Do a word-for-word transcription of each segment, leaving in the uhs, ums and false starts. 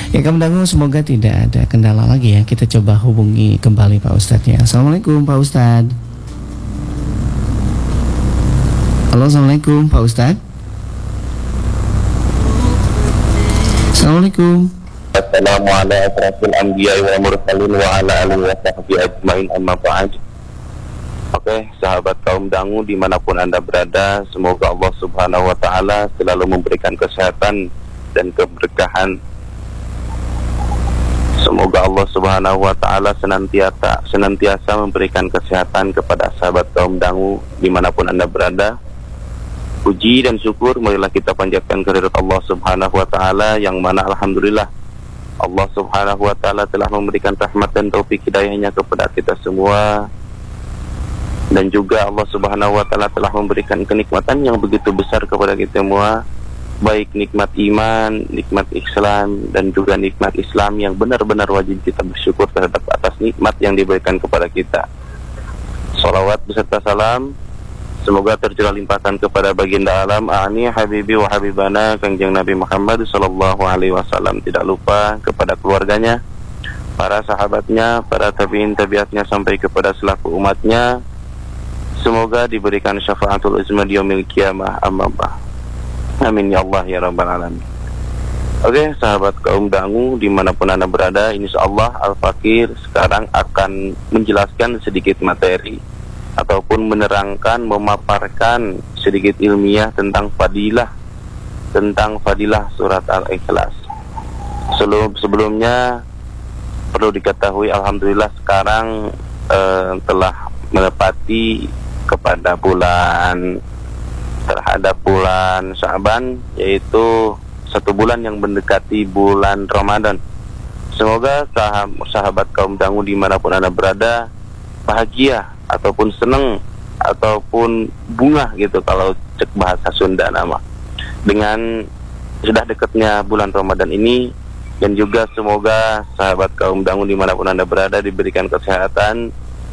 Ya Kang Dangu, semoga tidak ada kendala lagi ya. Kita coba hubungi kembali Pak Ustadz ya. Assalamualaikum Pak Ustadz. Halo, assalamualaikum Pak Ustadz. Assalamualaikum. Assalamualaikum warahmatullahi wabarakatuh wa ala alihi wa sahbihi ajmain amma ba'd. Oke, sahabat kaum dangu dimanapun Anda berada, semoga Allah subhanahu wa ta'ala selalu memberikan kesehatan dan keberkahan. Semoga Allah subhanahu wa ta'ala senantiasa, senantiasa memberikan kesehatan kepada sahabat kaum dangu dimanapun Anda berada. Puji dan syukur marilah kita panjatkan kehadirat Allah subhanahu wa ta'ala, yang mana alhamdulillah Allah subhanahu wa ta'ala telah memberikan rahmat dan taufik hidayahnya kepada kita semua. Dan juga Allah subhanahu wa ta'ala telah memberikan kenikmatan yang begitu besar kepada kita semua, baik nikmat iman, nikmat Islam, dan juga nikmat Islam yang benar-benar wajib kita bersyukur terhadap atas nikmat yang diberikan kepada kita. Salawat beserta salam semoga tercurah limpahkan kepada baginda alam ani habibi wa habibana Kangjeng Nabi Muhammad sallallahu alaihi wasallam, tidak lupa kepada keluarganya, para sahabatnya, para tabi'in tabi'atnya sampai kepada selaku umatnya. Semoga diberikan syafaatul uzma di yaumil qiyamah, amma ba'd. Amin ya Allah ya rabbal alamin. Oke, sahabat kaum dangu dimanapun Anda berada, insyaallah Al-Fakir sekarang akan menjelaskan sedikit materi ataupun menerangkan, memaparkan sedikit ilmiah tentang fadilah tentang fadilah surat Al-Ikhlas. Sebelum sebelumnya perlu diketahui, alhamdulillah sekarang eh, telah menepati kepada bulan terhadap bulan Sya'ban, yaitu satu bulan yang mendekati bulan Ramadan. Semoga sahabat kaum dangu dimanapun Anda berada bahagia ataupun senang ataupun bunga gitu kalau cek bahasa Sunda nama, dengan sudah dekatnya bulan Ramadan ini. Dan juga semoga sahabat kaum dangu dimanapun Anda berada diberikan kesehatan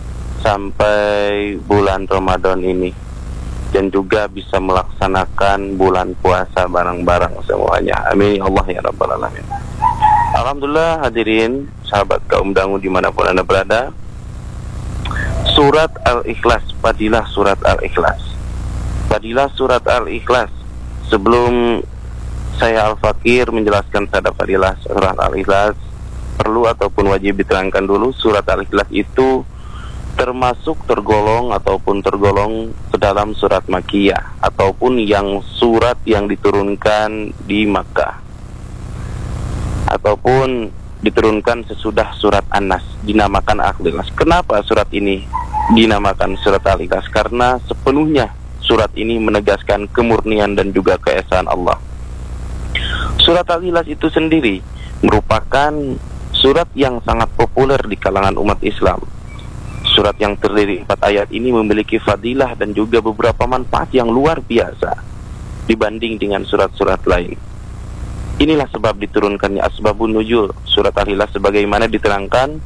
sampai bulan Ramadan ini, dan juga bisa melaksanakan bulan puasa bareng-bareng semuanya. Amin ya Allah ya rabbal alamin. Alhamdulillah hadirin sahabat kaum dangu dimanapun Anda berada, surat Al-Ikhlas, fadilah surat Al-Ikhlas. Fadilah surat Al-Ikhlas. Sebelum saya Al-Fakir menjelaskan terhadap fadilah surat Al-Ikhlas, perlu ataupun wajib diterangkan dulu, surat Al-Ikhlas itu termasuk tergolong ataupun tergolong ke dalam surat Makkiyah, ataupun yang surat yang diturunkan di Makkah, ataupun diturunkan sesudah surat An-Nas, dinamakan Al-Ikhlas. Kenapa surat ini dinamakan surat Al-Ikhlas? Karena sepenuhnya surat ini menegaskan kemurnian dan juga keesaan Allah. Surat Al-Ikhlas itu sendiri merupakan surat yang sangat populer di kalangan umat Islam. Surat yang terdiri empat ayat ini memiliki fadilah dan juga beberapa manfaat yang luar biasa dibanding dengan surat-surat lain. Inilah sebab diturunkannya asbabun nuzul surat Al-Ikhlas sebagaimana diterangkan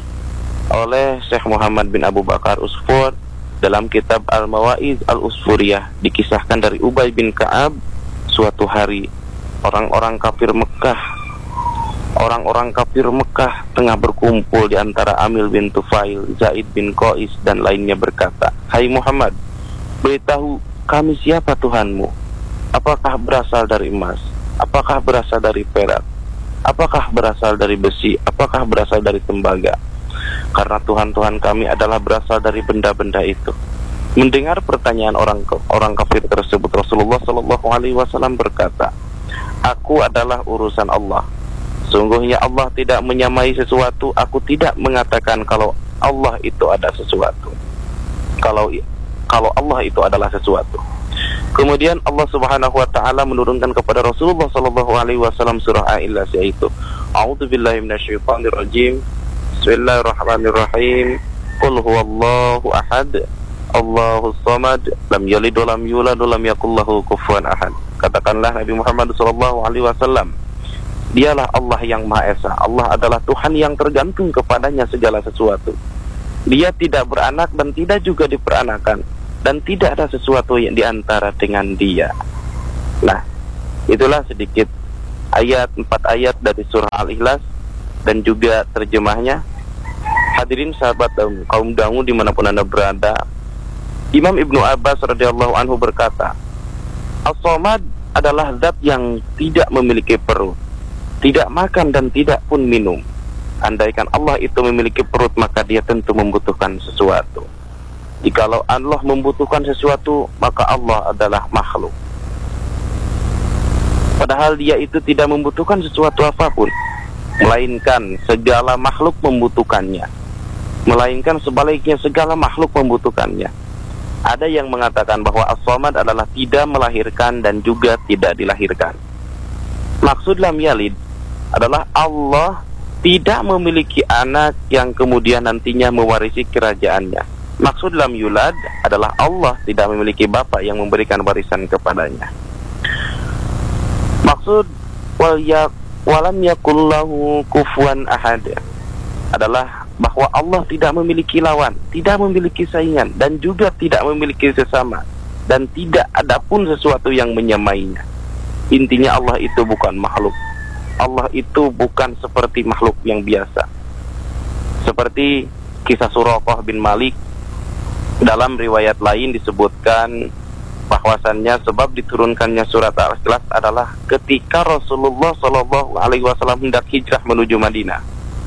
oleh Syekh Muhammad bin Abu Bakar Usfur dalam kitab Al-Mawaiz Al-Usfuriyah. Dikisahkan dari Ubay bin Ka'ab, suatu hari orang-orang kafir Mekah Orang-orang kafir Mekah tengah berkumpul di antara Amil bin Tufail, Zaid bin Qais dan lainnya berkata, "Hai Muhammad, beritahu kami siapa Tuhanmu? Apakah berasal dari emas? Apakah berasal dari perak? Apakah berasal dari besi? Apakah berasal dari tembaga? Karena Tuhan-Tuhan kami adalah berasal dari benda-benda itu." Mendengar pertanyaan orang orang kafir tersebut, Rasulullah Shallallahu Alaihi Wasallam berkata, "Aku adalah urusan Allah. Sungguhnya Allah tidak menyamai sesuatu. Aku tidak mengatakan kalau Allah itu ada sesuatu. Kalau kalau Allah itu adalah sesuatu." Kemudian Allah Subhanahu wa taala menurunkan kepada Rasulullah sallallahu alaihi wasallam surah Al-Ikhlas, yaitu A'udzubillahi minasyaitonir rajim. Bismillahirrahmanirrahim. Qul huwallahu ahad. Allahus samad. Lam yalid wa lam yulad wa lam yakul lahu kufuwan ahad. Katakanlah Nabi Muhammad sallallahu alaihi wasallam, Dialah Allah yang Maha Esa. Allah adalah Tuhan yang tergantung kepadanya segala sesuatu. Dia tidak beranak dan tidak juga diperanakan, dan tidak ada sesuatu yang diantara dengan dia. Nah, itulah sedikit ayat empat ayat dari surah Al-Ikhlas dan juga terjemahnya. Hadirin sahabat kaum dangu dimanapun Anda berada, Imam Ibnu Abbas radhiyallahu anhu berkata, As-Samad adalah zat yang tidak memiliki perut, tidak makan dan tidak pun minum. Andaikan Allah itu memiliki perut, maka dia tentu membutuhkan sesuatu. Jikalau Allah membutuhkan sesuatu, maka Allah adalah makhluk. Padahal dia itu tidak membutuhkan sesuatu apapun, melainkan segala makhluk membutuhkannya. Melainkan sebaliknya, segala makhluk membutuhkannya. Ada yang mengatakan bahwa As-Samad adalah tidak melahirkan dan juga tidak dilahirkan. Maksud lam yalid adalah Allah tidak memiliki anak yang kemudian nantinya mewarisi kerajaannya. Maksud lam yulad adalah Allah tidak memiliki bapak yang memberikan warisan kepadanya. Maksud wal ya walam yakullahu kufuwan ahad adalah bahwa Allah tidak memiliki lawan, tidak memiliki saingan, dan juga tidak memiliki sesama, dan tidak ada pun sesuatu yang menyamainya. Intinya Allah itu bukan makhluk. Allah itu bukan seperti makhluk yang biasa. Seperti kisah Suraqah bin Malik, dalam riwayat lain disebutkan bahwasannya sebab diturunkannya surat Al-Ikhlas adalah ketika Rasulullah shallallahu alaihi wasallam hendak hijrah menuju Madinah.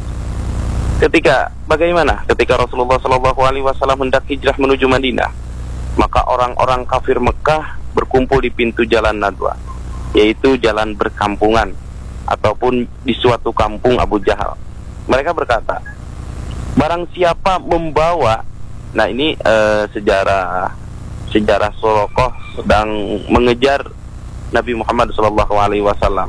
Ketika bagaimana? Ketika Rasulullah shallallahu alaihi wasallam hendak hijrah menuju Madinah, maka orang-orang kafir Mekah berkumpul di pintu jalan Nadwa, yaitu jalan berkampungan ataupun di suatu kampung Abu Jahal. Mereka berkata, barang siapa membawa, nah ini uh, sejarah sejarah Suraqah sedang mengejar Nabi Muhammad shallallahu alaihi wasallam.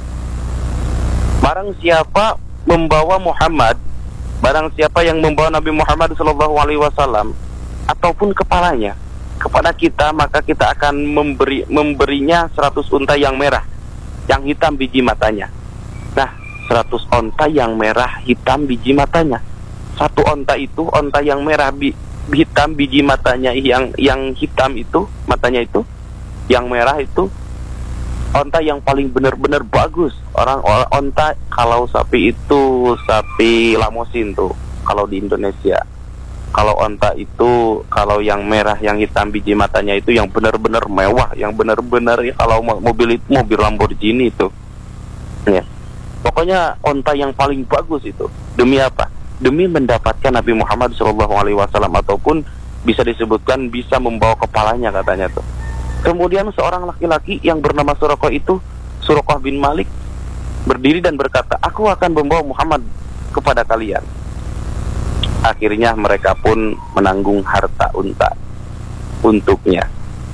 Barang siapa membawa Muhammad, barang siapa yang membawa Nabi Muhammad shallallahu alaihi wasallam ataupun kepalanya kepada kita, maka kita akan memberi memberinya seratus unta yang merah, yang hitam biji matanya. Nah, seratus onta yang merah hitam biji matanya. Satu onta itu, onta yang merah bi, hitam biji matanya, yang yang hitam itu, matanya itu, yang merah itu, onta yang paling benar-benar bagus. Orang, orang onta, kalau sapi itu sapi lamosin tuh, kalau di Indonesia. Kalau onta itu, kalau yang merah, yang hitam biji matanya itu yang benar-benar mewah, yang benar-benar ya, kalau mobil itu mobil Lamborghini itu. Ya. Pokoknya onta yang paling bagus itu. Demi apa? Demi mendapatkan Nabi Muhammad shallallahu alaihi wasallam, ataupun bisa disebutkan bisa membawa kepalanya katanya tuh. Kemudian seorang laki-laki yang bernama Suraqah itu, Suraqah bin Malik, berdiri dan berkata, aku akan membawa Muhammad kepada kalian. Akhirnya mereka pun menanggung harta unta untuknya.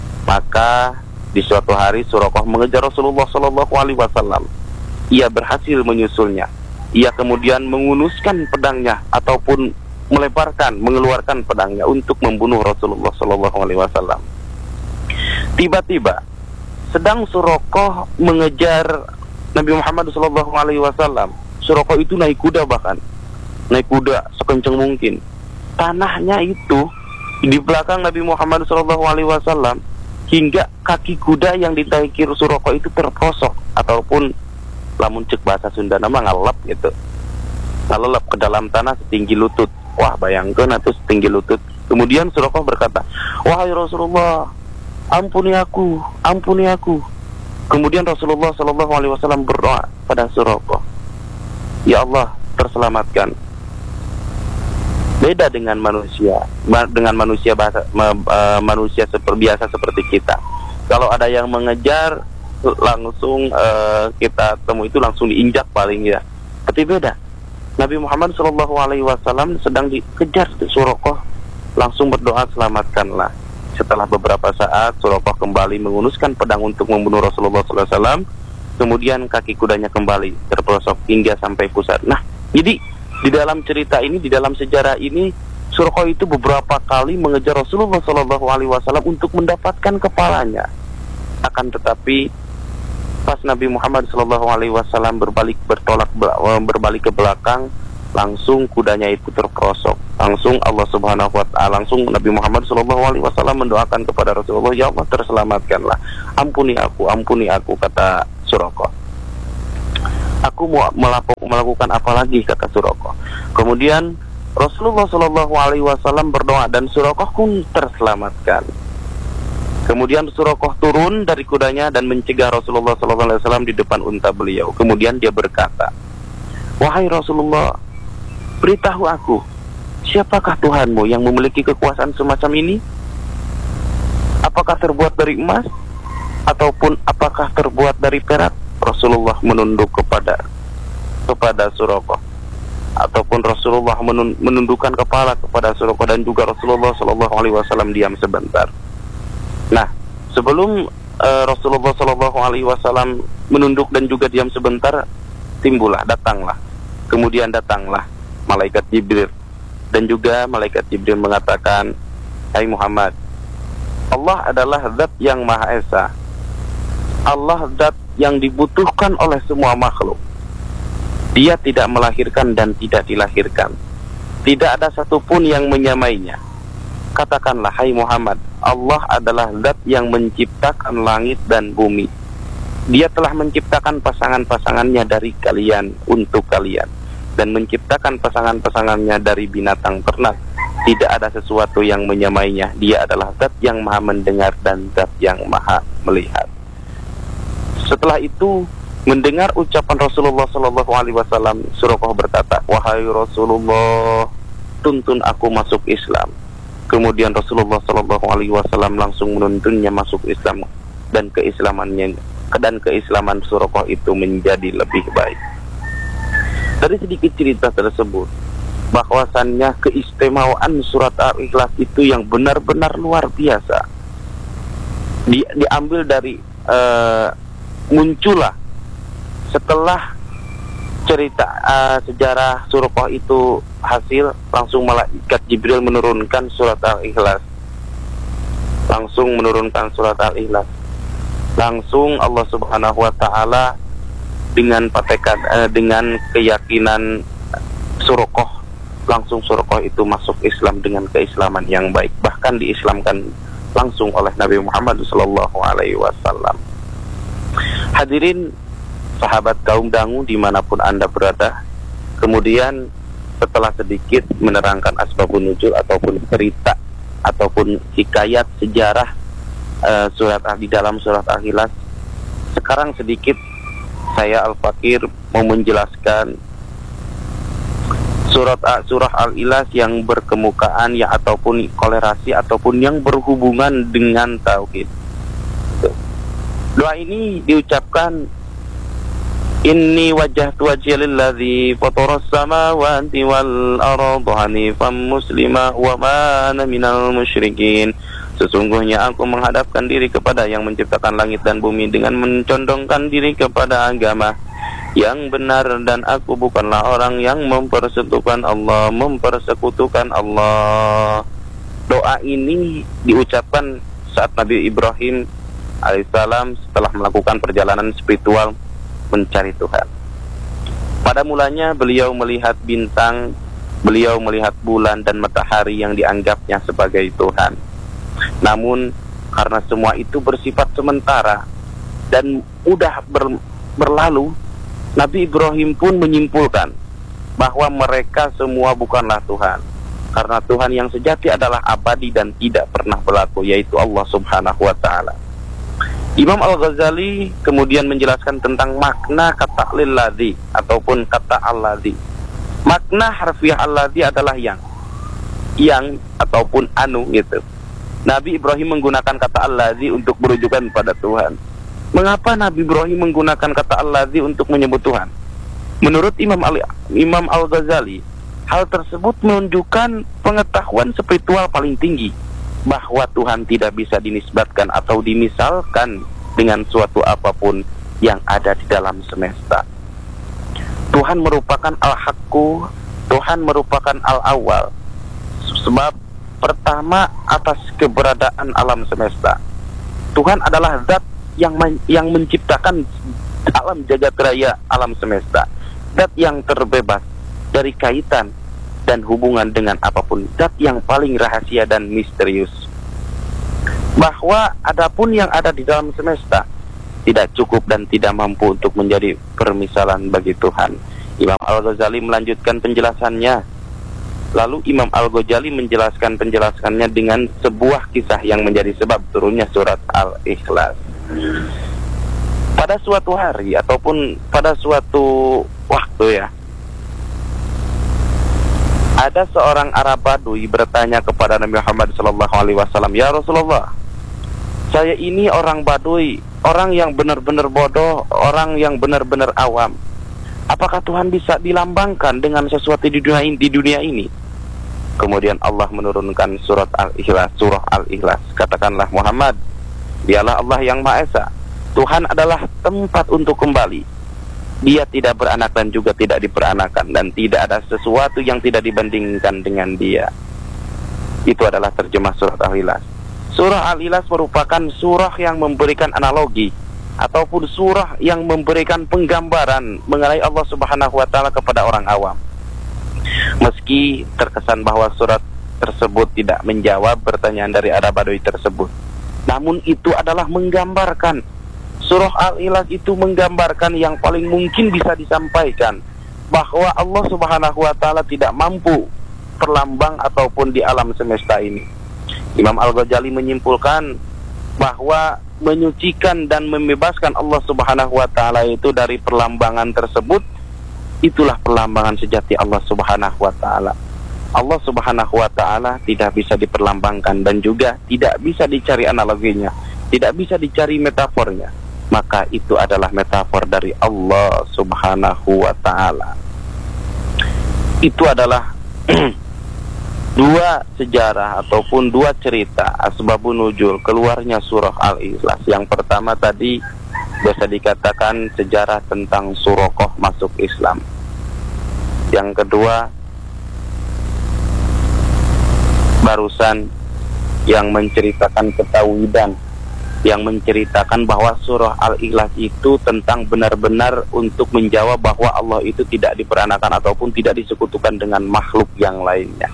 Maka di suatu hari Suraqah mengejar Rasulullah shallallahu alaihi wasallam. Ia berhasil menyusulnya. Ia kemudian mengunuskan pedangnya ataupun melebarkan, mengeluarkan pedangnya untuk membunuh Rasulullah shallallahu alaihi wasallam. Tiba-tiba sedang Suraqah mengejar Nabi Muhammad shallallahu alaihi wasallam. Suraqah itu naik kuda, bahkan naik kuda sekencang mungkin. Tanahnya itu di belakang Nabi Muhammad shallallahu alaihi wasallam, hingga kaki kuda yang ditaiki Suraqah itu terprosok, ataupun lamun cek bahasa Sunda nama ngalap gitu, ngalap ke dalam tanah setinggi lutut. Wah, bayangkan itu setinggi lutut. Kemudian Suraqah berkata, wahai Rasulullah, ampuni aku, ampuni aku. Kemudian Rasulullah shallallahu alaihi wasallam berdoa pada Suraqah, ya Allah, terselamatkan. Beda dengan manusia, dengan manusia bahasa, manusia seperti biasa seperti kita. Kalau ada yang mengejar, langsung uh, kita temui itu langsung diinjak paling ya. Tapi beda, Nabi Muhammad shallallahu alaihi wasallam sedang dikejar di Suraqah, langsung berdoa selamatkanlah. Setelah beberapa saat Suraqah kembali mengunuskan pedang untuk membunuh Rasulullah shallallahu alaihi wasallam. Kemudian kaki kudanya kembali terprosok hingga sampai pusat. Nah, jadi di dalam cerita ini, di dalam sejarah ini, Suraqah itu beberapa kali mengejar Rasulullah shallallahu alaihi wasallam untuk mendapatkan kepalanya. Akan tetapi pas Nabi Muhammad shallallahu alaihi wasallam berbalik bertolak berbalik ke belakang, langsung kudanya itu terprosok. Langsung Allah Subhanahu wa taala, langsung Nabi Muhammad shallallahu alaihi wasallam mendoakan kepada Rasulullah, ya Allah, terselamatkanlah. Ampuni aku, ampuni aku, kata Suraqah. Aku mau melakukan apa lagi, kata Suraqah. Kemudian Rasulullah Shallallahu Alaihi Wasallam berdoa dan Suraqah pun terselamatkan. Kemudian Suraqah turun dari kudanya dan mencegah Rasulullah Shallallahu Alaihi Wasallam di depan unta beliau. Kemudian dia berkata, wahai Rasulullah, beritahu aku, siapakah Tuhanmu yang memiliki kekuasaan semacam ini? Apakah terbuat dari emas ataupun apakah terbuat dari perak? Rasulullah menunduk kepada kepada Suraqah, ataupun Rasulullah menundukkan kepala kepada Suraqah, dan juga Rasulullah Shallallahu Alaihi Wasallam diam sebentar. Nah, sebelum uh, Rasulullah Shallallahu Alaihi Wasallam menunduk dan juga diam sebentar, timbullah, datanglah, kemudian datanglah malaikat Jibril, dan juga malaikat Jibril mengatakan, hai Muhammad, Allah adalah zat yang Maha Esa, Allah zat yang dibutuhkan oleh semua makhluk. Dia tidak melahirkan dan tidak dilahirkan, tidak ada satupun yang menyamainya. Katakanlah, hai Muhammad, Allah adalah zat yang menciptakan langit dan bumi. Dia telah menciptakan pasangan-pasangannya dari kalian untuk kalian, dan menciptakan pasangan-pasangannya dari binatang ternak. Tidak ada sesuatu yang menyamainya. Dia adalah zat yang maha mendengar dan zat yang maha melihat. Setelah itu, mendengar ucapan Rasulullah Shallallahu Alaihi Wasallam, Suraqah berkata, wahai Rasulullah, tuntun aku masuk Islam. Kemudian Rasulullah Shallallahu Alaihi Wasallam langsung menuntunnya masuk Islam, dan keislamannya dan keislaman Suraqah itu menjadi lebih baik. Dari sedikit cerita tersebut, bahwasannya keistimewaan surat Al-Ikhlas itu yang benar-benar luar biasa. Di, diambil dari uh, muncullah setelah cerita uh, sejarah Suraqah itu hasil, langsung malaikat Jibril menurunkan surat Al-Ikhlas. Langsung menurunkan surat Al-Ikhlas. Langsung Allah Subhanahu wa taala dengan patekan uh, dengan keyakinan Suraqah, langsung Suraqah itu masuk Islam dengan keislaman yang baik, bahkan diislamkan langsung oleh Nabi Muhammad sallallahu alaihi wasallam. Hadirin sahabat kaum dangu dimanapun Anda berada, kemudian setelah sedikit menerangkan asbabun nuzul ataupun cerita ataupun hikayat sejarah uh, surat di dalam surat Al-Ikhlas, sekarang sedikit saya Al-Fakir mau menjelaskan surat surah Al-Ikhlas yang berkemukaan ya ataupun kolerasi ataupun yang berhubungan dengan tauhid. Doa ini diucapkan, inni wajjahtu wajhiya lilladzi fataras samawati wal arda hanifan muslima wa ma ana minal musyrikin. Sesungguhnya aku menghadapkan diri kepada yang menciptakan langit dan bumi dengan mencondongkan diri kepada agama yang benar, dan aku bukanlah orang yang mempersekutukan Allah, mempersekutukan Allah. Doa ini diucapkan saat Nabi Ibrahim alaihissalam setelah melakukan perjalanan spiritual mencari Tuhan. Pada mulanya beliau melihat bintang, beliau melihat bulan dan matahari yang dianggapnya sebagai Tuhan. Namun karena semua itu bersifat sementara dan mudah ber, berlalu, Nabi Ibrahim pun menyimpulkan bahwa mereka semua bukanlah Tuhan, karena Tuhan yang sejati adalah abadi dan tidak pernah berlaku, yaitu Allah Subhanahu wa taala. Imam Al-Ghazali kemudian menjelaskan tentang makna kata lilladzi ataupun kata alladzi. Makna harfiah alladzi adalah yang yang ataupun anu gitu. Nabi Ibrahim menggunakan kata alladzi untuk berujukan pada Tuhan. Mengapa Nabi Ibrahim menggunakan kata alladzi untuk menyebut Tuhan? Menurut Imam Al Imam Al-Ghazali, hal tersebut menunjukkan pengetahuan spiritual paling tinggi, bahwa Tuhan tidak bisa dinisbatkan atau dimisalkan dengan suatu apapun yang ada di dalam semesta. Tuhan merupakan Al-Haqqu, Tuhan merupakan Al-Awwal, sebab pertama atas keberadaan alam semesta. Tuhan adalah zat yang men yang menciptakan alam jagat raya alam semesta, zat yang terbebas dari kaitan dan hubungan dengan apapun, zat yang paling rahasia dan misterius. Bahwa adapun yang ada di dalam semesta tidak cukup dan tidak mampu untuk menjadi permisalan bagi Tuhan. Imam Al-Ghazali melanjutkan penjelasannya. Lalu Imam Al-Ghazali menjelaskan penjelasannya dengan sebuah kisah yang menjadi sebab turunnya surat Al-Ikhlas. Pada suatu hari ataupun pada suatu waktu ya, ada seorang Arab Badui bertanya kepada Nabi Muhammad shallallahu alaihi wasallam, "Ya Rasulullah, saya ini orang Badui, orang yang benar-benar bodoh, orang yang benar-benar awam. Apakah Tuhan bisa dilambangkan dengan sesuatu di dunia ini, di dunia ini?" Kemudian Allah menurunkan surat Al-Ikhlas, surah Al-Ikhlas. Katakanlah Muhammad, dialah Allah yang Maha Esa. Tuhan adalah tempat untuk kembali. Dia tidak beranak dan juga tidak diperanakan, dan tidak ada sesuatu yang tidak dibandingkan dengan dia. Itu adalah terjemah surat Al-Ikhlas. Surah Al-Ikhlas merupakan surah yang memberikan analogi ataupun surah yang memberikan penggambaran mengenai Allah Subhanahu wa taala kepada orang awam. Meski terkesan bahwa surat tersebut tidak menjawab pertanyaan dari Arab Badui tersebut, namun itu adalah menggambarkan. Surah Al-Ikhlas itu menggambarkan yang paling mungkin bisa disampaikan, bahwa Allah Subhanahu wa taala tidak mampu perlambang ataupun di alam semesta ini. Imam Al-Ghazali menyimpulkan bahwa menyucikan dan membebaskan Allah Subhanahu wa taala itu dari perlambangan tersebut, itulah perlambangan sejati Allah Subhanahu wa taala. Allah Subhanahu wa taala tidak bisa diperlambangkan dan juga tidak bisa dicari analoginya, tidak bisa dicari metafornya. Maka itu adalah metafor dari Allah Subhanahu wa taala. Itu adalah dua sejarah ataupun dua cerita asbabun nuzul keluarnya surah Al-Ikhlas. Yang pertama tadi bisa dikatakan sejarah tentang Suraqah masuk Islam. Yang kedua barusan yang menceritakan ketauhidan, yang menceritakan bahwa surah Al-Ikhlas itu tentang benar-benar untuk menjawab bahwa Allah itu tidak diperanakan ataupun tidak disekutukan dengan makhluk yang lainnya.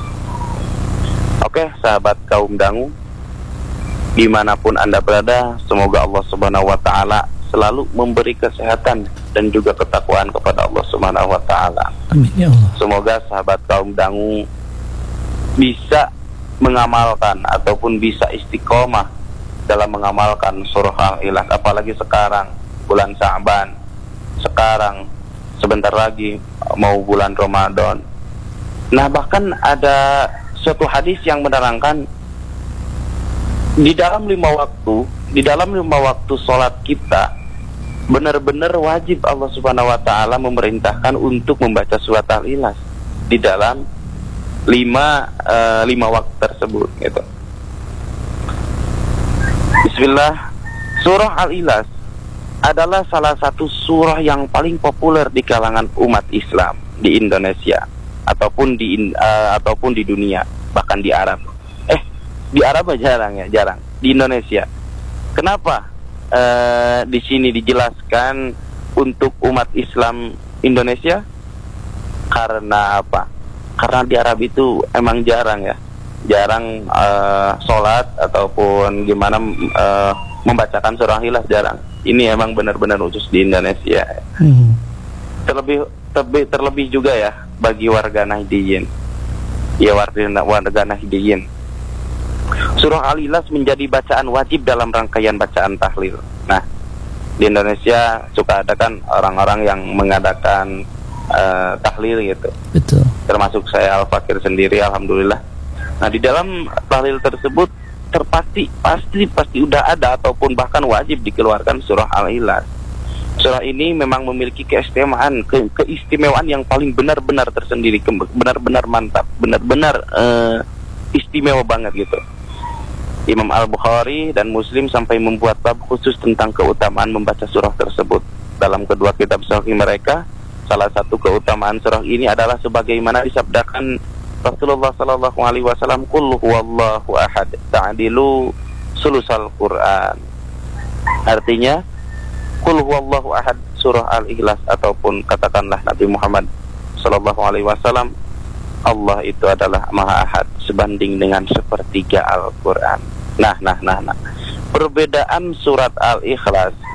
Oke, sahabat kaum dangu, dimanapun Anda berada, semoga Allah Subhanahu wa taala selalu memberi kesehatan dan juga ketakwaan kepada Allah Subhanahu wa taala. Amin ya Allah. Semoga sahabat kaum dangu bisa mengamalkan ataupun bisa istiqomah dalam mengamalkan surah Al-Ikhlas, apalagi sekarang bulan Sya'ban, sekarang sebentar lagi mau bulan Ramadan. Nah, bahkan ada suatu hadis yang menerangkan di dalam lima waktu, di dalam lima waktu sholat kita benar-benar wajib Allah Subhanahu wa taala memerintahkan untuk membaca surat Al-Ikhlas di dalam lima uh, lima waktu tersebut gitu. Bismillah. Surah Al-Ikhlas adalah salah satu surah yang paling populer di kalangan umat Islam di Indonesia ataupun di uh, ataupun di dunia, bahkan di Arab. Eh, di Arab jarang ya, jarang. Di Indonesia. Kenapa uh, di sini dijelaskan untuk umat Islam Indonesia? Karena apa? Karena di Arab itu emang jarang ya. Jarang uh, sholat ataupun gimana uh, membacakan surah Al-Ikhlas, jarang. Ini emang benar-benar khusus di Indonesia. Hmm. Terlebih, terlebih terlebih juga ya bagi warga Nahdiyin. Ya, warga warga Nahdiyin. Surah Al-Ikhlas menjadi bacaan wajib dalam rangkaian bacaan tahlil. Nah, di Indonesia suka ada kan orang-orang yang mengadakan uh, tahlil gitu. Betul. Termasuk saya Al-Fakir sendiri, alhamdulillah. Nah, di dalam tahlil tersebut terpasti pasti pasti udah ada ataupun bahkan wajib dikeluarkan surah Al-Ikhlas. Surah ini memang memiliki keistimewaan, ke, keistimewaan yang paling benar-benar tersendiri, benar-benar mantap, benar-benar uh, istimewa banget gitu. Imam Al-Bukhari dan Muslim sampai membuat bab khusus tentang keutamaan membaca surah tersebut. Dalam kedua kitab sahih mereka, salah satu keutamaan surah ini adalah sebagaimana disabdakan Rasulullah sallallahu alaihi wasallam, "Qul huwallahu ahad, ta'dilu sulusal Quran." Artinya, "Qul huwallahu ahad" surah Al-Ikhlas, ataupun katakanlah Nabi Muhammad sallallahu alaihi wasallam, Allah itu adalah Maha Ahad sebanding dengan sepertiga Al-Quran. Nah, nah, nah, nah. Perbedaan surat Al-Ikhlas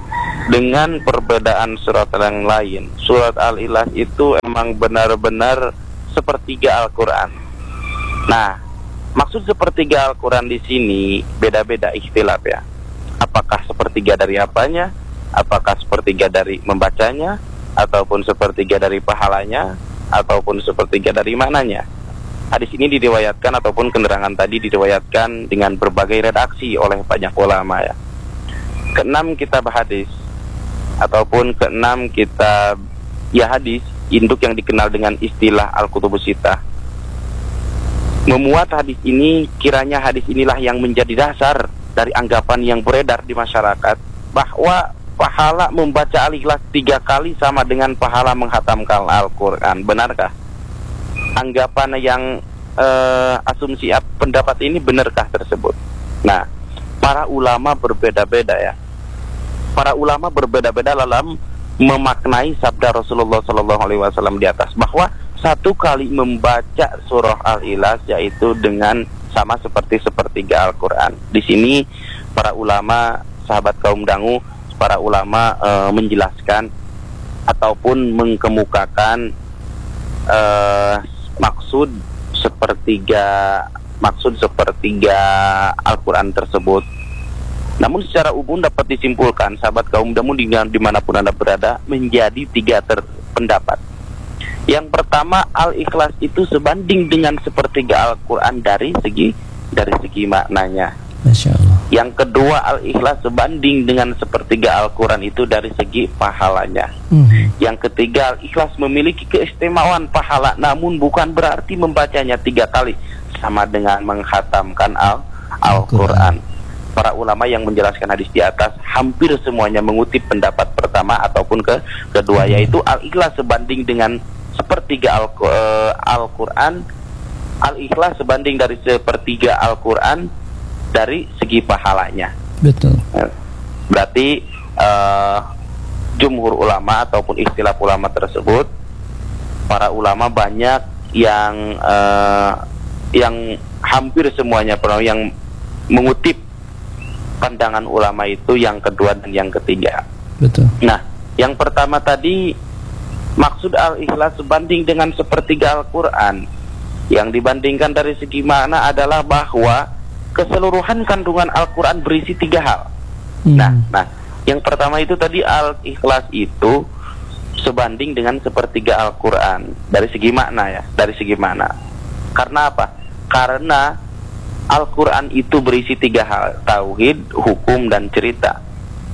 dengan perbedaan surat yang lain. Surat Al-Ikhlas itu emang benar-benar sepertiga Al-Quran. Nah, maksud sepertiga Al-Quran di sini beda-beda ikhtilaf ya. Apakah sepertiga dari apanya? Apakah sepertiga dari membacanya? Ataupun sepertiga dari pahalanya? Ataupun sepertiga dari maknanya? Hadis ini diriwayatkan ataupun keterangan tadi diriwayatkan dengan berbagai redaksi oleh banyak ulama ya. Keenam kitab hadis ataupun keenam kitab ya hadis induk yang dikenal dengan istilah Al-Kutubus Sittah memuat hadis ini. Kiranya hadis inilah yang menjadi dasar dari anggapan yang beredar di masyarakat bahwa pahala membaca Al-Ikhlas tiga kali sama dengan pahala menghatamkan Al-Quran. Benarkah anggapan yang uh, asumsi pendapat ini, benarkah tersebut? Nah, para ulama berbeda-beda ya. Para ulama berbeda-beda dalam memaknai sabda Rasulullah Sallallahu Alaihi Wasallam di atas, bahwa satu kali membaca surah Al-Ikhlas yaitu dengan sama seperti sepertiga Al-Quran. Di sini para ulama, sahabat kaum dangu, para ulama e, menjelaskan ataupun mengkemukakan e, maksud sepertiga maksud sepertiga Al-Quran tersebut. Namun secara umum dapat disimpulkan sahabat kaum dangu dimanapun Anda berada menjadi tiga pendapat. Yang pertama, Al-Ikhlas itu sebanding dengan sepertiga Al-Quran dari segi dari segi maknanya. Masya Allah. Yang kedua, Al-Ikhlas sebanding dengan sepertiga Al-Quran itu dari segi pahalanya. Mm-hmm. Yang ketiga, Al-Ikhlas memiliki keistimewaan pahala, namun bukan berarti membacanya tiga kali sama dengan menghatamkan Al- Al-Quran. Para ulama yang menjelaskan hadis di atas hampir semuanya mengutip pendapat pertama ataupun ke kedua, yaitu Al-Ikhlas sebanding dengan sepertiga Al- uh, Al-Quran. Al-Ikhlas sebanding dari sepertiga Al-Quran dari segi pahalanya. Betul. Berarti uh, jumhur ulama ataupun istilah ulama tersebut, para ulama banyak yang uh, yang hampir semuanya yang mengutip pandangan ulama itu yang kedua dan yang ketiga. Betul. Nah, yang pertama tadi maksud Al-Ikhlas sebanding dengan sepertiga Al-Quran. Yang dibandingkan dari segi makna adalah bahwa keseluruhan kandungan Al-Quran berisi tiga hal. Hmm. Nah, nah, yang pertama itu tadi Al-Ikhlas itu sebanding dengan sepertiga Al-Quran dari segi makna ya, dari segi makna. Karena apa? Karena Al-Quran itu berisi tiga hal, tauhid, hukum, dan cerita.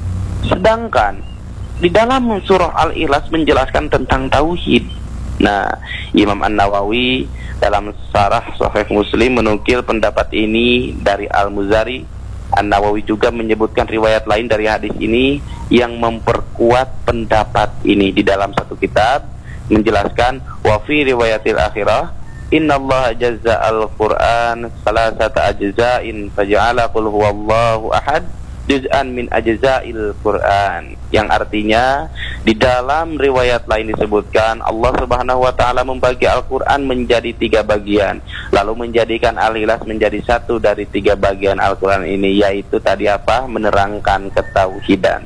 Sedangkan di dalam surah Al-Ikhlas menjelaskan tentang tauhid. Nah, Imam An-Nawawi dalam Syarah Sahih Muslim menukil pendapat ini dari Al-Muzari. An-Nawawi juga menyebutkan riwayat lain dari hadis ini yang memperkuat pendapat ini di dalam satu kitab, menjelaskan wa fi riwayatil akhirah Inna Allah jazza al-Quran salasata ajza'in faja'ala qul huwallahu ahad juz'an min ajza'il Quran, yang artinya di dalam riwayat lain disebutkan Allah Subhanahu wa taala membagi Al-Quran menjadi tiga bagian, lalu menjadikan Al-Ikhlas menjadi satu dari tiga bagian Al-Quran ini, yaitu tadi apa? Menerangkan ketauhidan.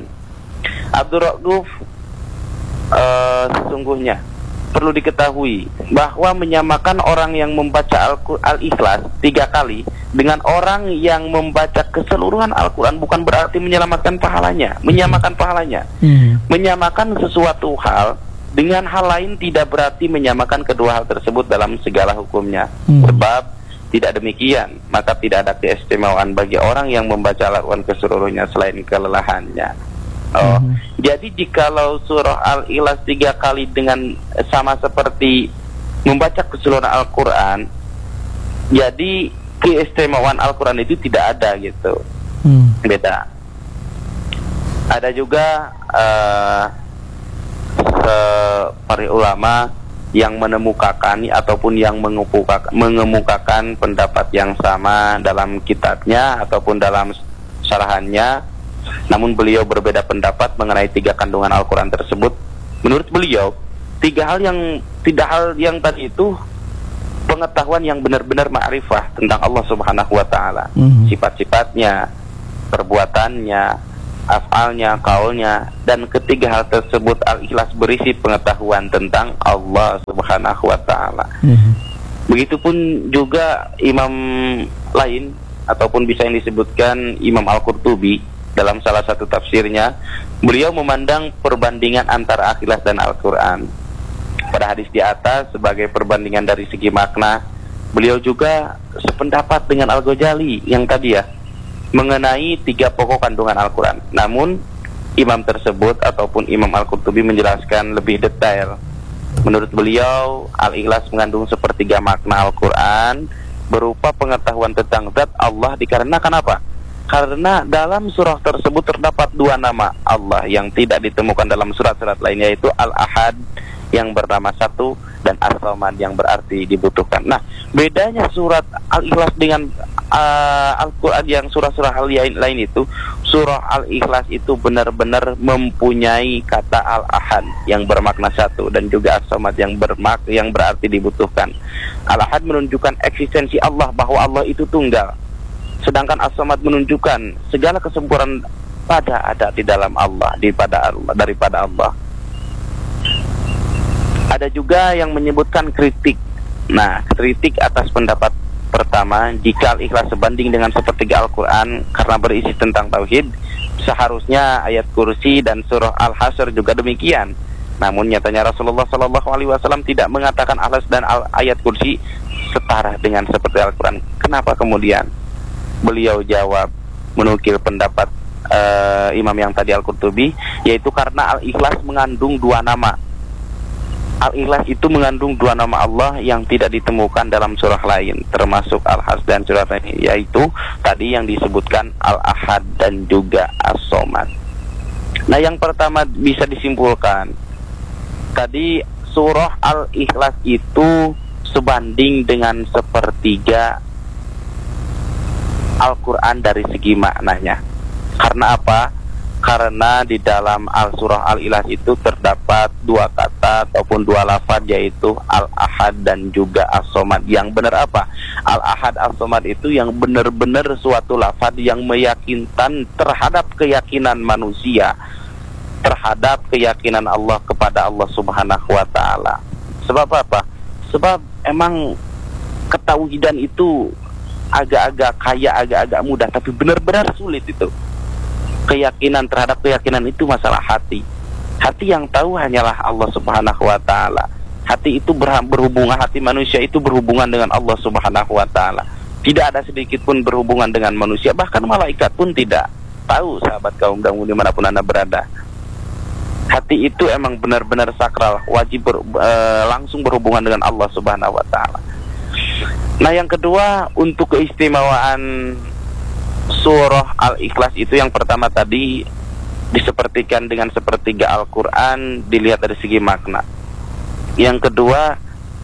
Abdul Rauf uh, sesungguhnya perlu diketahui bahwa menyamakan orang yang membaca Al-Ikhlas tiga kali dengan orang yang membaca keseluruhan Al-Quran bukan berarti menyelamatkan pahalanya, menyamakan pahalanya. Hmm. Menyamakan sesuatu hal dengan hal lain tidak berarti menyamakan kedua hal tersebut dalam segala hukumnya. Hmm. Sebab tidak demikian, maka tidak ada keistimewaan bagi orang yang membaca Al-Quran keseluruhnya selain kelelahannya. Oh, hmm. Jadi jikalau surah Al-Ikhlas tiga kali dengan sama seperti membaca keseluruhan Al-Quran, jadi keistimewaan Al-Quran itu tidak ada gitu. Hmm. Beda. Ada juga uh, para ulama yang menemukakan ataupun yang mengemukakan, mengemukakan pendapat yang sama dalam kitabnya ataupun dalam syarahannya. Namun beliau berbeda pendapat mengenai tiga kandungan Al-Quran tersebut. Menurut beliau, tiga hal yang tiga hal yang tadi itu pengetahuan yang benar-benar ma'rifah tentang Allah Subhanahu wa taala, mm-hmm. sifat-sifatnya, perbuatannya, afalnya, kaulnya, dan ketiga hal tersebut al-ikhlas berisi pengetahuan tentang Allah Subhanahu wa taala. Mm-hmm. Begitupun juga imam lain ataupun bisa yang disebutkan Imam Al-Qurtubi dalam salah satu tafsirnya, beliau memandang perbandingan antara al-ikhlas dan Al-Qur'an pada hadis di atas sebagai perbandingan dari segi makna. Beliau juga sependapat dengan Al-Ghazali yang tadi ya, mengenai tiga pokok kandungan Al-Quran. Namun imam tersebut ataupun Imam Al-Qurtubi menjelaskan lebih detail. Menurut beliau, al-ikhlas mengandung sepertiga makna Al-Quran berupa pengetahuan tentang zat Allah, dikarenakan apa? Karena dalam surah tersebut terdapat dua nama Allah yang tidak ditemukan dalam surat-surat lainnya, yaitu Al-Ahad yang bernama satu dan As-Samad yang berarti dibutuhkan. Nah, bedanya surat Al-Ikhlas dengan uh, Al-Quran yang surah-surah lain itu, surah Al-Ikhlas itu benar-benar mempunyai kata Al-Ahad yang bermakna satu dan juga As-Samad yang bermak yang berarti dibutuhkan. Al-Ahad menunjukkan eksistensi Allah, bahwa Allah itu tunggal. Sedangkan As-Samad menunjukkan segala kesempurnaan pada ada di dalam Allah, daripada Allah, daripada Allah. Ada juga yang menyebutkan kritik. Nah, kritik atas pendapat pertama, jika al-ikhlas sebanding dengan sepertiga Al-Quran karena berisi tentang tauhid, seharusnya ayat kursi dan surah Al-Hasyr juga demikian. Namun nyatanya Rasulullah shallallahu alaihi wasallam tidak mengatakan al dan al ayat kursi setara dengan seperti Al-Quran. Kenapa kemudian? Beliau jawab, menukil pendapat uh, imam yang tadi Al-Qurtubi, yaitu karena al-ikhlas mengandung dua nama. Al-Ikhlas itu mengandung dua nama Allah yang tidak ditemukan dalam surah lain, termasuk Al-Has dan surah lain, yaitu tadi yang disebutkan Al-Ahad dan juga As-Samad. Nah, yang pertama bisa disimpulkan, tadi surah Al-Ikhlas itu sebanding dengan sepertiga Al-Quran dari segi maknanya. Karena apa? Karena di dalam al-surah Al-Ikhlas itu terdapat dua kata ataupun dua lafaz, yaitu Al-Ahad dan juga As-Samad. Yang benar apa? Al-Ahad, As-Samad itu yang benar-benar suatu lafaz yang meyakinkan terhadap keyakinan manusia, terhadap keyakinan Allah kepada Allah Subhanahu wa taala. Sebab apa? Sebab emang ketauhidan itu agak-agak kaya, agak-agak mudah, tapi benar-benar sulit itu. Keyakinan terhadap keyakinan itu masalah hati. Hati yang tahu hanyalah Allah Subhanahu wa taala. Hati itu berhubungan, hati manusia itu berhubungan dengan Allah Subhanahu wa taala. Tidak ada sedikit pun berhubungan dengan manusia, bahkan malaikat pun tidak. Tahu sahabat kaum dangu dimanapun Anda berada. Hati itu emang benar-benar sakral, wajib ber, e, langsung berhubungan dengan Allah Subhanahu wa taala. Nah, yang kedua, untuk keistimewaan surah Al-Ikhlas itu, yang pertama tadi disepertikan dengan sepertiga Al-Quran dilihat dari segi makna. Yang kedua,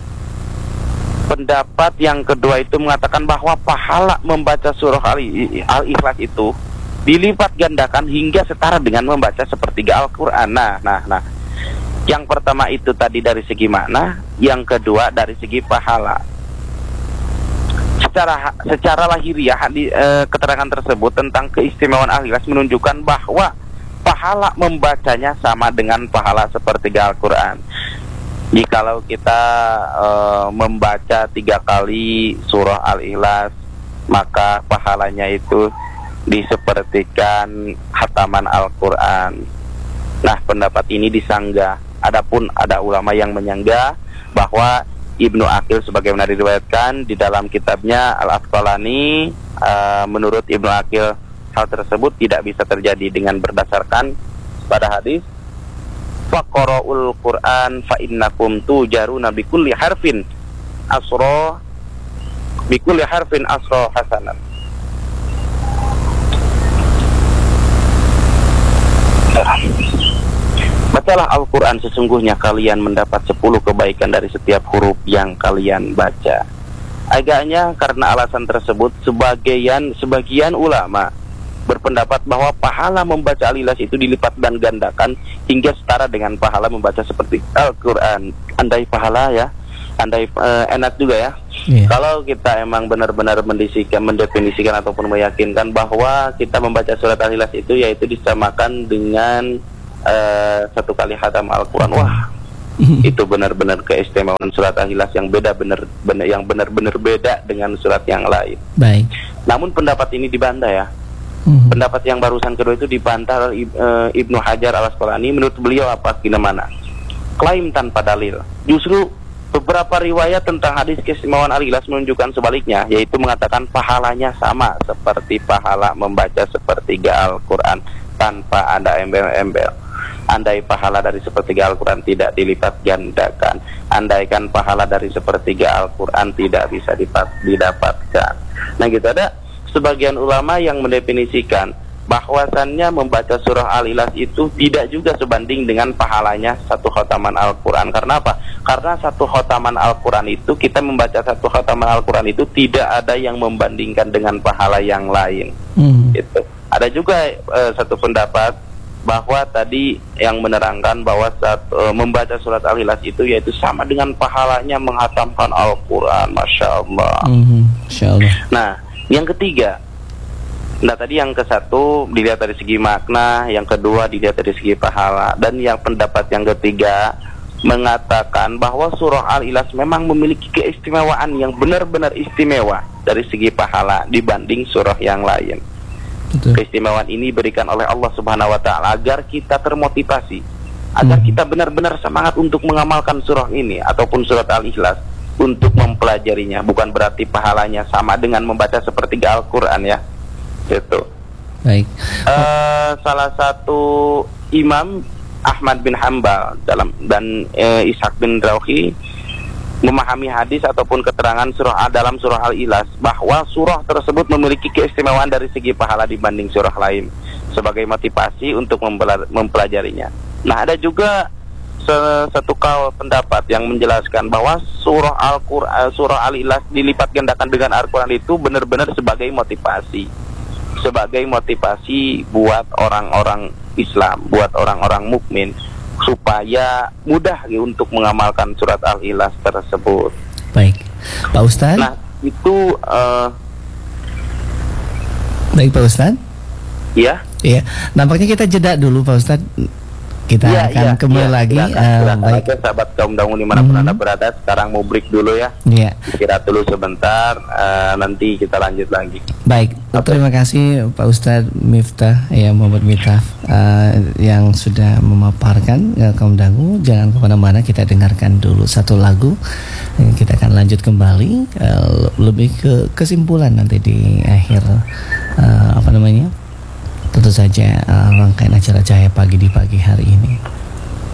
pendapat yang kedua itu mengatakan bahwa pahala membaca surah Al-Ikhlas itu dilipat gandakan hingga setara dengan membaca sepertiga Al-Quran. Nah, nah, nah. Yang pertama itu tadi dari segi makna, yang kedua dari segi pahala. Secara secara lahiriah di, e, keterangan tersebut tentang keistimewaan Al-Ikhlas menunjukkan bahwa pahala membacanya sama dengan pahala sepertiga Al-Quran. Jikalau kita e, membaca tiga kali surah Al-Ikhlas, maka pahalanya itu disepertikan khataman Al-Quran. Nah, pendapat ini disanggah. Adapun ada ulama yang menyanggah bahwa Ibnu Aqil sebagaimana diriwayatkan di dalam kitabnya Al-Asqalani, uh, menurut Ibnu Aqil hal tersebut tidak bisa terjadi dengan berdasarkan pada hadis faqra'ul Qur'an fa innakum tujaruna bikulli harfin asra bikulli harfin asra hasanan. Bacalah Al-Quran, sesungguhnya kalian mendapat sepuluh kebaikan dari setiap huruf yang kalian baca. Agaknya karena alasan tersebut, sebagian sebagian ulama berpendapat bahwa pahala membaca Al-Ikhlas itu dilipat dan gandakan hingga setara dengan pahala membaca seperti Al-Quran. Andai pahala ya, andai uh, enak juga ya Yeah. Kalau kita emang benar-benar mendesikan, mendefinisikan ataupun meyakinkan bahwa kita membaca surat Al-Ikhlas itu yaitu disamakan dengan uh, satu kali khatam Al-Quran, wah itu benar-benar keistimewaan surat Al-Ikhlas yang beda, benar, benar yang benar-benar beda dengan surat yang lain. Baik. Namun pendapat ini dibantah ya. Mm-hmm. Pendapat yang barusan kedua itu dibantah oleh uh, Ibnu Hajar Al-Asqalani. Menurut beliau apa? Gimana? Klaim tanpa dalil. Justru beberapa riwayat tentang hadis keistimewaan Al-Ikhlas menunjukkan sebaliknya, yaitu mengatakan pahalanya sama seperti pahala membaca sepertiga Al-Quran tanpa ada embel-embel. Andai pahala dari sepertiga Al-Quran tidak dilipat gandakan, andaikan pahala dari sepertiga Al-Quran tidak bisa didapatkan. Nah gitu, ada sebagian ulama yang mendefinisikan bahwasannya membaca surah Al-Ikhlas itu tidak juga sebanding dengan pahalanya satu khataman Al-Quran. Karena apa? Karena satu khataman Al-Quran itu, kita membaca satu khataman Al-Quran itu tidak ada yang membandingkan dengan pahala yang lain. Hmm. Gitu. Ada juga uh, satu pendapat bahwa tadi yang menerangkan bahwa saat uh, membaca surat Al-Ikhlas itu yaitu sama dengan pahalanya menghatamkan Al-Quran. Masya Allah. Hmm. Masya Allah. Nah, yang ketiga, nah tadi yang ke satu dilihat dari segi makna, yang kedua dilihat dari segi pahala, dan yang pendapat yang ketiga mengatakan bahwa surah Al-Ikhlas memang memiliki keistimewaan yang benar-benar istimewa dari segi pahala dibanding surah yang lain. Betul. Keistimewaan ini diberikan oleh Allah Subhanahu wa taala agar kita termotivasi, agar hmm. kita benar-benar semangat untuk mengamalkan surah ini ataupun surat Al-Ikhlas, untuk mempelajarinya. Bukan berarti pahalanya sama dengan membaca sepertiga Al-Quran ya. Itu. Baik. Uh, salah satu imam Ahmad bin Hanbal dalam dan uh, Ishaq bin Rauhi memahami hadis ataupun keterangan surah dalam surah Al-Ikhlas bahwa surah tersebut memiliki keistimewaan dari segi pahala dibanding surah lain sebagai motivasi untuk mempelajarinya. Nah, ada juga satu kaul pendapat yang menjelaskan bahwa surah Al-Quran, surah Al-Ikhlas dilipat gandakan dengan Al-Quran itu benar-benar sebagai motivasi, sebagai motivasi buat orang-orang Islam, buat orang-orang mukmin supaya mudah gitu untuk mengamalkan surat Al-Ikhlas tersebut. Baik, Pak Ustadz. Nah, itu uh, baik Pak Ustadz. Iya. Iya. Nampaknya kita jeda dulu Pak Ustadz. Kita ya, akan ya, kembali ya, lagi. Silakan, uh, silakan baik, aja, sahabat kaum dangu dimanapun mm-hmm. Anda berada. Sekarang mau break dulu ya. Iya. Istirahat dulu sebentar. Uh, nanti kita lanjut lagi. Baik. Okay. Terima kasih Pak Ustadz Miftah, ya Muhammad Miftah, uh, yang sudah memaparkan uh, kaum dangu. Jangan kemana-mana, kita dengarkan dulu satu lagu. Uh, kita akan lanjut kembali. Uh, lebih ke kesimpulan nanti di akhir uh, apa namanya? Tentu saja uh, rangkaian acara Cahaya Pagi di pagi hari ini.